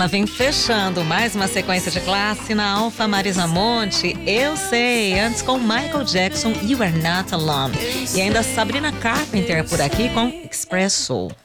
ela vem fechando mais uma sequência de classe na Alfa Marisa Monte, Eu Sei, antes com Michael Jackson, You Are Not Alone. E ainda Sabrina Carpenter por aqui com Express Soul.